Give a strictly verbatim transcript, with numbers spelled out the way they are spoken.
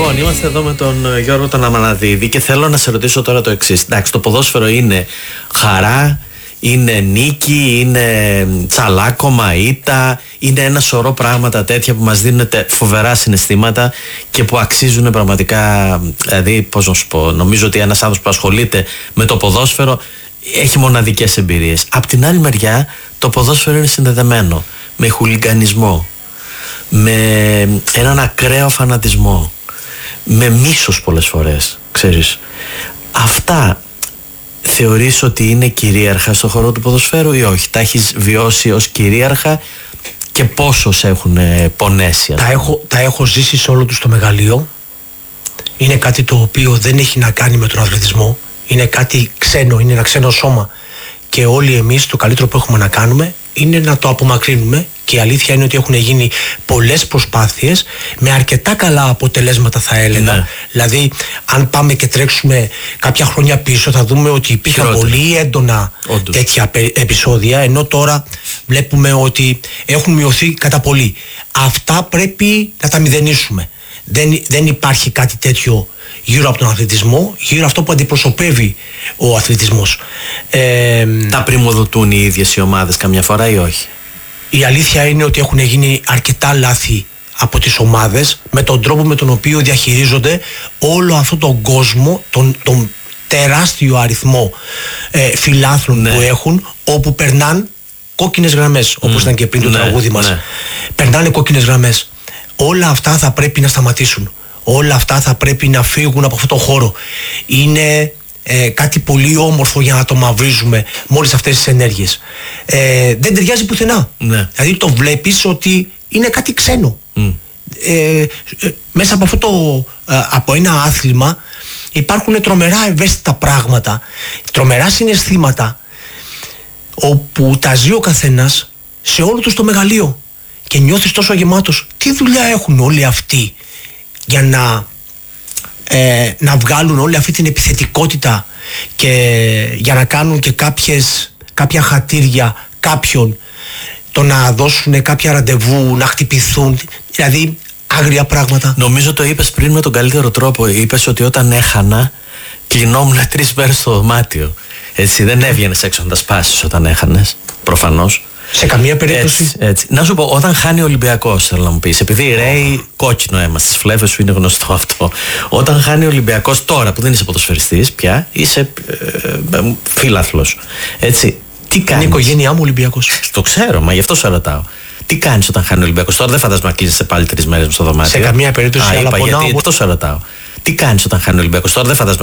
Λοιπόν, είμαστε εδώ με τον Γιώργο τον Αμαναδίδη και θέλω να σε ρωτήσω τώρα το εξής. Εντάξει, το ποδόσφαιρο είναι χαρά, είναι νίκη, είναι τσαλάκωμα, ήττα, είναι ένα σωρό πράγματα τέτοια που μας δίνουν φοβερά συναισθήματα και που αξίζουν πραγματικά. Δηλαδή, πώς να σου πω, νομίζω ότι ένας άνθρωπος που ασχολείται με το ποδόσφαιρο έχει μοναδικές εμπειρίες. Απ' την άλλη μεριά, το ποδόσφαιρο είναι συνδεδεμένο με χουλιγκανισμό, με έναν ακραίο φανατισμό, με μίσος πολλές φορές, ξέρεις. Αυτά θεωρείς ότι είναι κυρίαρχα στον χώρο του ποδοσφαίρου ή όχι? Τα έχεις βιώσει ως κυρίαρχα και πόσο σε έχουν πονέσει? Τα έχω, τα έχω ζήσει σε όλο τους το μεγαλείο. Είναι κάτι το οποίο δεν έχει να κάνει με τον αθλητισμό. Είναι κάτι ξένο, είναι ένα ξένο σώμα. Και όλοι εμείς το καλύτερο που έχουμε να κάνουμε είναι να το απομακρύνουμε. Και η αλήθεια είναι ότι έχουν γίνει πολλές προσπάθειες με αρκετά καλά αποτελέσματα, θα έλεγα. Ναι. Δηλαδή, αν πάμε και τρέξουμε κάποια χρόνια πίσω, θα δούμε ότι υπήρχαν Χειρότερα. πολύ έντονα Όντως. τέτοια επεισόδια, ενώ τώρα βλέπουμε ότι έχουν μειωθεί κατά πολύ. Αυτά πρέπει να τα μηδενίσουμε. Δεν, δεν υπάρχει κάτι τέτοιο γύρω από τον αθλητισμό, γύρω αυτό που αντιπροσωπεύει ο αθλητισμός. Ε, τα πριμοδοτούν οι ίδιες οι ομάδες καμιά φορά ή όχι? Η αλήθεια είναι ότι έχουν γίνει αρκετά λάθη από τις ομάδες με τον τρόπο με τον οποίο διαχειρίζονται όλο αυτόν τον κόσμο, τον, τον τεράστιο αριθμό ε, φιλάθλων ναι. που έχουν, όπου περνάνε κόκκινες γραμμές, mm. όπως ήταν και πριν το ναι, τραγούδι μας. Ναι. Περνάνε κόκκινες γραμμές. Όλα αυτά θα πρέπει να σταματήσουν. Όλα αυτά θα πρέπει να φύγουν από αυτόν τον χώρο. Είναι ε, κάτι πολύ όμορφο για να το μαυρίζουμε με όλες αυτές τις ενέργειες. Ε, δεν ταιριάζει πουθενά. Ναι. Δηλαδή το βλέπεις ότι είναι κάτι ξένο. Mm. Ε, ε, μέσα από αυτό το, ε, από ένα άθλημα υπάρχουν τρομερά ευαίσθητα πράγματα, τρομερά συναισθήματα, όπου τα ζει ο καθένας σε όλο τους το μεγαλείο και νιώθεις τόσο γεμάτος. Τι δουλειά έχουν όλοι αυτοί για να, ε, να βγάλουν όλη αυτή την επιθετικότητα και για να κάνουν και κάποιες, κάποια χατήρια κάποιον, το να δώσουν κάποια ραντεβού, να χτυπηθούν, δηλαδή άγρια πράγματα. Νομίζω το είπες πριν με τον καλύτερο τρόπο. Είπες ότι όταν έχανα κλεινόμουν τρεις μέρες στο δωμάτιο. Έτσι, δεν έβγαινες έξω να τα σπάσεις όταν έχανες, προφανώς. Σε καμία περίπτωση. Έτσι, έτσι. Να σου πω, όταν χάνει ο Ολυμπιακός, θέλω να μου πεις, επειδή ρέει κόκκινο αίμα στις φλέβες σου, είναι γνωστό αυτό. Όταν χάνει ο Ολυμπιακός, τώρα που δεν είσαι ποδοσφαιριστής πια, είσαι ε, ε, φίλαθλος. Έτσι, τι κάνεις? Είναι η οικογένειά μου Ολυμπιακός. Το ξέρω, μα γι' αυτό σε ρωτάω. Τι κάνεις όταν χάνει ο Ολυμπιακός? Τώρα δεν φαντάζομαι να κλείζεσαι πάλι τρεις μέρες στο δωμάτιο. Σε καμία περίπτωση. Α, είπα, γιατί, αυτό σε ρωτάω. Τι κάνεις όταν χάνει ο Ολυμπιακός? Τώρα δεν φαντάζομαι